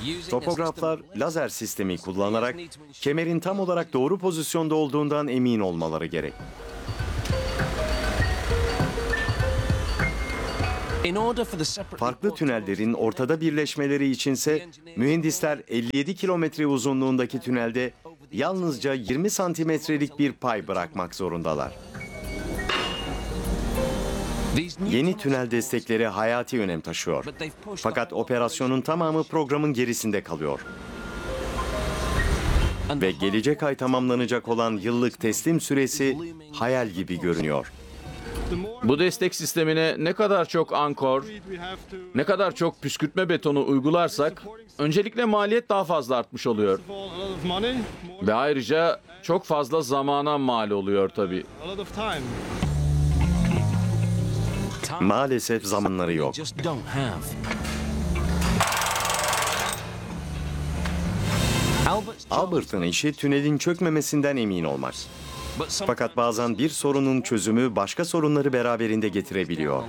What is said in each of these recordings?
Topograflar lazer sistemi kullanarak kemerin tam olarak doğru pozisyonda olduğundan emin olmaları gerek. Farklı tünellerin ortada birleşmeleri içinse mühendisler 57 kilometre uzunluğundaki tünelde yalnızca 20 santimetrelik bir pay bırakmak zorundalar. Yeni tünel destekleri hayati önem taşıyor. Fakat operasyonun tamamı programın gerisinde kalıyor. Ve gelecek ay tamamlanacak olan yıllık teslim süresi hayal gibi görünüyor. Bu destek sistemine ne kadar çok ankor, ne kadar çok püskürtme betonu uygularsak öncelikle maliyet daha fazla artmış oluyor. Ve ayrıca çok fazla zamana mal oluyor tabii. Maalesef zamanları yok. Albert'ın işi tünelin çökmemesinden emin olmak. Fakat bazen bir sorunun çözümü başka sorunları beraberinde getirebiliyor.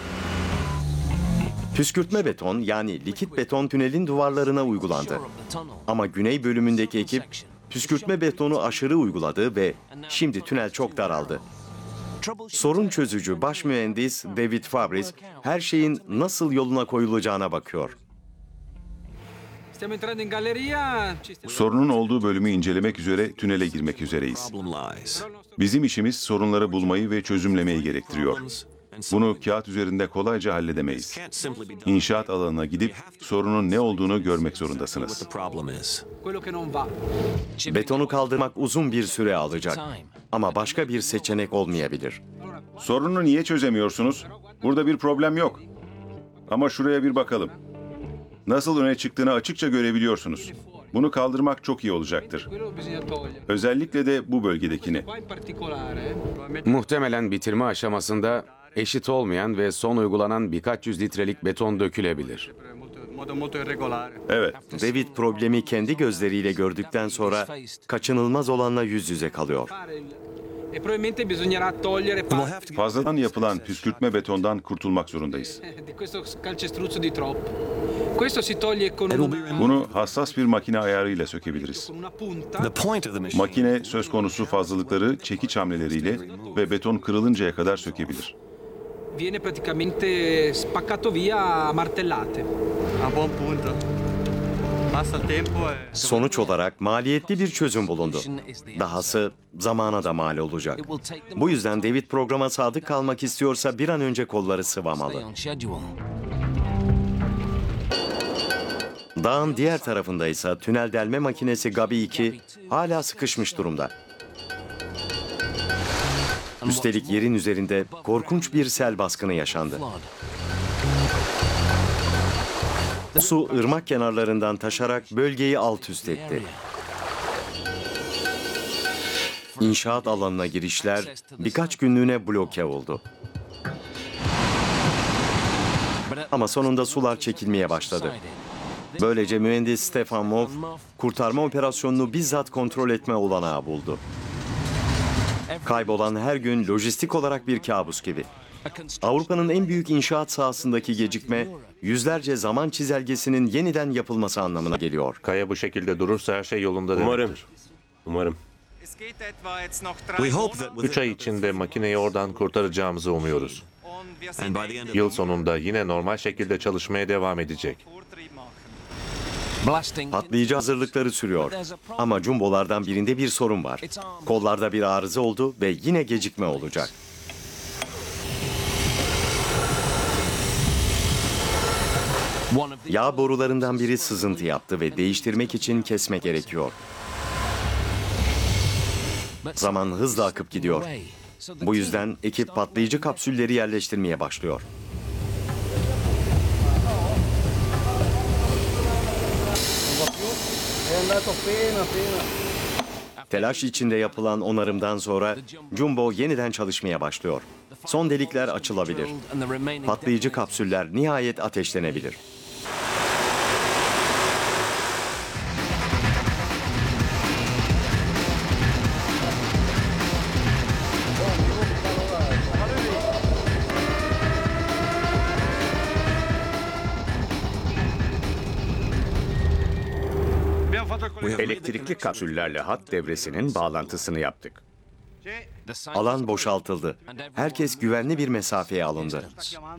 Püskürtme beton yani likit beton tünelin duvarlarına uygulandı. Ama güney bölümündeki ekip püskürtme betonu aşırı uyguladı ve şimdi tünel çok daraldı. Sorun çözücü baş mühendis David Fabris her şeyin nasıl yoluna koyulacağına bakıyor. Sorunun olduğu bölümü incelemek üzere tünele girmek üzereyiz. Bizim işimiz sorunları bulmayı ve çözümlemeyi gerektiriyor. Bunu kağıt üzerinde kolayca halledemeyiz. İnşaat alanına gidip sorunun ne olduğunu görmek zorundasınız. Betonu kaldırmak uzun bir süre alacak. Ama başka bir seçenek olmayabilir. Sorunu niye çözemiyorsunuz? Burada bir problem yok. Ama şuraya bir bakalım. Nasıl öne çıktığını açıkça görebiliyorsunuz. Bunu kaldırmak çok iyi olacaktır. Özellikle de bu bölgedekini. Muhtemelen bitirme aşamasında eşit olmayan ve son uygulanan birkaç yüz litrelik beton dökülebilir. Evet. David problemi kendi gözleriyle gördükten sonra kaçınılmaz olanla yüz yüze kalıyor. Fazladan yapılan püskürtme betondan kurtulmak zorundayız. Bunu hassas bir makine ayarıyla sökebiliriz. Makine söz konusu fazlalıkları çekiç hamleleriyle ve beton kırılıncaya kadar sökebilir. Viene praticamente spaccato via a martellate. A buon punto. Passa il tempo e... Sonuç olarak maliyetli bir çözüm bulundu. Dahası zamana da mal olacak. Bu yüzden David programa sadık kalmak istiyorsa bir an önce kolları sıvamalı. Dağın diğer tarafında ise tünel delme makinesi Gabi 2 hala sıkışmış durumda. Üstelik yerin üzerinde korkunç bir sel baskını yaşandı. Su ırmak kenarlarından taşarak bölgeyi alt üst etti. İnşaat alanına girişler birkaç günlüğüne bloke oldu. Ama sonunda sular çekilmeye başladı. Böylece mühendis Stefan Moff kurtarma operasyonunu bizzat kontrol etme olanağı buldu. Kaybolan her gün lojistik olarak bir kabus gibi. Avrupa'nın en büyük inşaat sahasındaki gecikme, yüzlerce zaman çizelgesinin yeniden yapılması anlamına geliyor. Kaya bu şekilde durursa her şey yolunda Umarım. demektir. Umarım. 3 ay içinde makineyi oradan kurtaracağımızı umuyoruz. Yıl sonunda yine normal şekilde çalışmaya devam edecek. Patlayıcı hazırlıkları sürüyor. Ama jumbolardan birinde bir sorun var. Kollarda bir arıza oldu ve yine gecikme olacak. Yağ borularından biri sızıntı yaptı ve değiştirmek için kesme gerekiyor. Zaman hızla akıp gidiyor. Bu yüzden ekip patlayıcı kapsülleri yerleştirmeye başlıyor. Telaş içinde yapılan onarımdan sonra Jumbo yeniden çalışmaya başlıyor. Son delikler açılabilir. Patlayıcı kapsüller nihayet ateşlenebilir. Elektrikli kapsüllerle hat devresinin bağlantısını yaptık. Alan boşaltıldı. Herkes güvenli bir mesafeye alındı.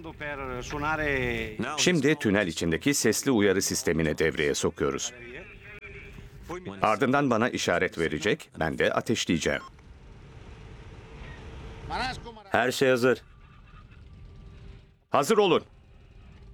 Şimdi tünel içindeki sesli uyarı sistemini devreye sokuyoruz. Ardından bana işaret verecek, ben de ateşleyeceğim. Her şey hazır. Hazır olun.